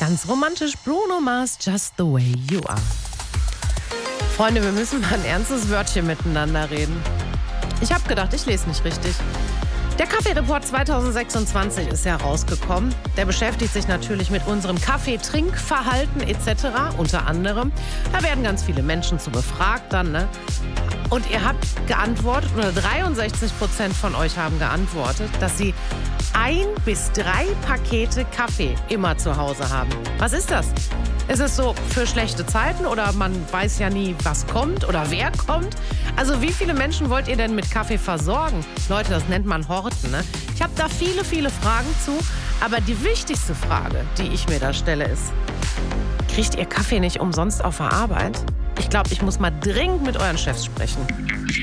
Ganz romantisch, Bruno Mars, Just the Way You Are. Freunde, wir müssen mal ein ernstes Wörtchen miteinander reden. Ich habe gedacht, ich lese nicht richtig. Der Kaffee-Report 2026 ist ja rausgekommen. Der beschäftigt sich natürlich mit unserem Kaffeetrinkverhalten etc. Unter anderem. Da werden ganz viele Menschen zu befragt dann, ne? Und ihr habt geantwortet, oder 63% von euch haben geantwortet, dass sie 1 bis 3 Pakete Kaffee immer zu Hause haben. Was ist das? Ist es so für schlechte Zeiten oder man weiß ja nie, was kommt oder wer kommt? Also wie viele Menschen wollt ihr denn mit Kaffee versorgen? Leute, das nennt man Horten, ne? Ich habe da viele Fragen zu, aber die wichtigste Frage, die ich mir da stelle, ist: Kriegt ihr Kaffee nicht umsonst auf der Arbeit? Ich glaube, ich muss mal dringend mit euren Chefs sprechen.